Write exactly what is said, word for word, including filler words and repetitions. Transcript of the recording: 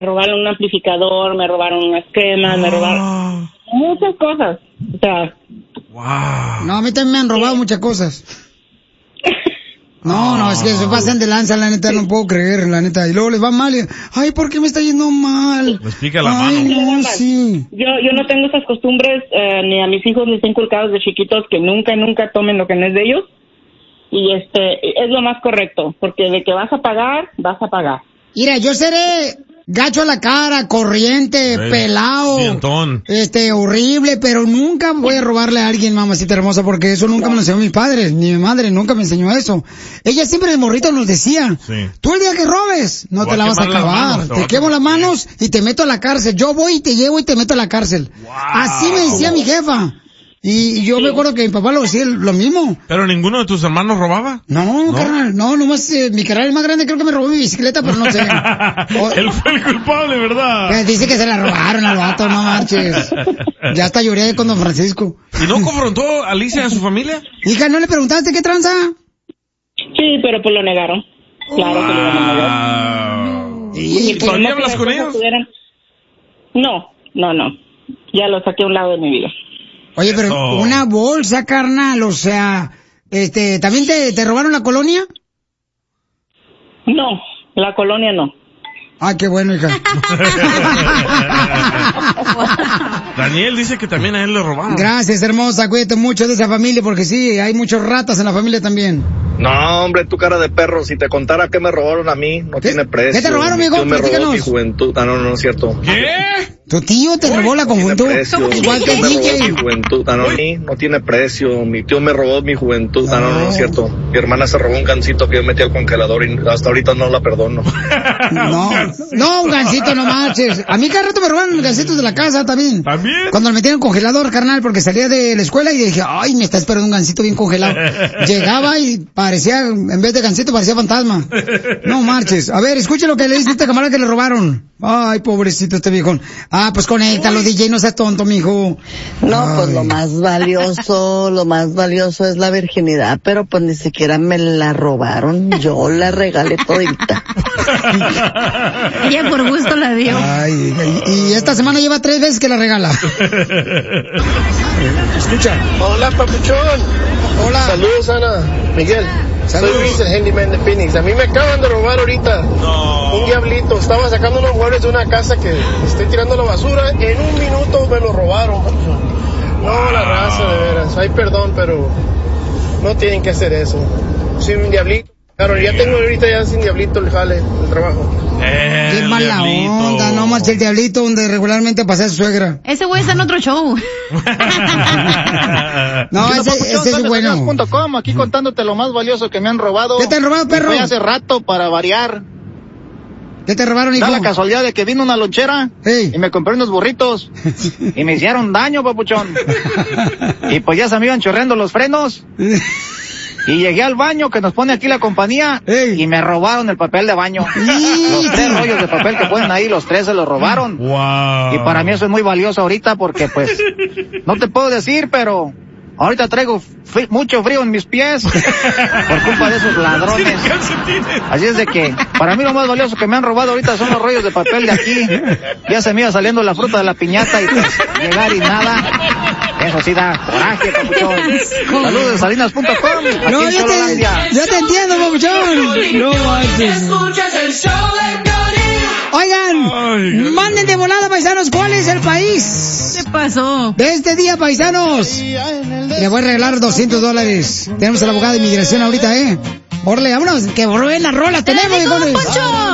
robaron un amplificador, me robaron unas cremas, oh. me robaron muchas cosas. O sea, wow. No, a mí también me han robado sí. muchas cosas. No, no, es que se pasan de lanza, la neta, no puedo creer, la neta. Y luego les va mal. Y, ay, ¿por qué me está yendo mal? Les pica la ay, mano. No, sí. Yo yo no tengo esas costumbres, eh, ni a mis hijos les he inculcado desde chiquitos que nunca, nunca tomen lo que no es de ellos. Y este, es lo más correcto, porque de que vas a pagar, vas a pagar. Mira, yo seré gacho a la cara, corriente, hey, pelado, dientón. este, horrible, pero nunca voy a robarle a alguien, mamacita hermosa, porque eso nunca me lo enseñó mis padres, ni mi madre nunca me enseñó eso. Ella siempre de morrito nos decía, sí. tú el día que robes, no te la vas a acabar, manos, te, te quemo las manos y te meto a la cárcel, yo voy y te llevo y te meto a la cárcel. Wow. Así me decía mi jefa. Y yo sí. me acuerdo que mi papá lo decía lo mismo. ¿Pero ninguno de tus hermanos robaba? No, ¿No? carnal, no, nomás eh, mi carnal el más grande creo que me robó mi bicicleta, pero no sé. O, Él fue el culpable, ¿verdad? Pues dice que se la robaron al vato, no marches. Ya hasta lloré con don Francisco. ¿Y no confrontó a Alicia a su familia? Hija, ¿no le preguntaste qué tranza? Sí, pero pues lo negaron. Claro wow. que lo iban a negar. ¿Y todavía no hablas con ellos? Tuvieran... No, no, no. Ya lo saqué a un lado de mi vida. Oye, pero Eso. una bolsa, carnal, o sea, este, ¿también te, te robaron la colonia? No, la colonia no. Ah, qué bueno, hija. Daniel dice que también a él le robaron. Gracias, hermosa, cuídate mucho de esa familia, porque sí, hay muchos ratas en la familia también. No, hombre, tu cara de perro, si te contara que me robaron a mí, no ¿Qué? tiene precio. ¿Qué te robaron, mi amigo? tío me robó mi juventud. Ah, no, no, no es cierto. ¿Qué? ¿Tu tío te Uy, robó la juventud? Igual que el D J. Mi juventud, ah, no, no tiene precio. Mi tío me robó mi juventud. Ah, no, no, no es cierto. Mi hermana se robó un gansito que yo metí al congelador y hasta ahorita no la perdono. No, no, un gansito, no marches. A mí cada rato me robaron los gansitos de la casa también. ¿También? Cuando lo metí en el congelador, carnal, porque salía de la escuela y dije, ay, me está esperando un gansito bien congelado. Llegaba y parecía, en vez de gansito, parecía fantasma. No marches. A ver, escuche lo que le dice a este camarada que le robaron. Ay, pobrecito este viejón. Ah, pues conéctalo, Uy. D J, no seas tonto, mijo. No, Ay. pues lo más valioso, lo más valioso es la virginidad, pero pues ni siquiera me la robaron, yo la regalé todita. Ella por gusto la dio. Ay, y, y esta semana lleva tres veces que la regala. Escucha. Hola, papuchón. Hola. Saludos, Ana. Miguel. Saludos. Soy Luis, el handyman de Phoenix. A mí me acaban de robar ahorita. No. Un diablito. Estaba sacando unos muebles de una casa que estoy tirando la basura. En un minuto me lo robaron. No, wow. La raza, de veras. Ay, perdón, pero no tienen que hacer eso. Soy un diablito. Claro, ya tengo ahorita ya sin diablito el jale, el trabajo. Eh, Qué mala diablito. onda, no más el diablito donde regularmente pasa su suegra. Ese güey está en otro show. No, ese, ese es bueno. punto com, aquí contándote lo más valioso que me han robado. ¿Qué te han robado, perro? Fue hace rato para variar. ¿Qué te robaron, hijo? Da la casualidad de que vino una lonchera hey. y me compré unos burritos y me hicieron daño, papuchón. Y pues ya se me iban chorreando los frenos. Y llegué al baño que nos pone aquí la compañía Ey. y me robaron el papel de baño. Los tres rollos de papel que ponen ahí, los tres se los robaron. Wow. Y para mí eso es muy valioso ahorita porque pues, no te puedo decir, pero ahorita traigo fri- mucho frío en mis pies por culpa de esos ladrones. Así es de que para mí lo más valioso que me han robado ahorita son los rollos de papel de aquí. Ya se me iba saliendo la fruta de la piñata y pues llegar y nada. Eso sí da coraje, papuchón. Saludos de salinas punto com. No, ya te, ya te entiendo, papuchón. No manches. Oigan, Ay, manden de volada, paisanos, ¿cuál es el país? ¿Qué pasó? De este día, paisanos. Le voy a regalar doscientos dólares. Tenemos al abogado de inmigración ahorita, ¿eh? Orle, vámonos, que buenas rolas tenemos, hijos.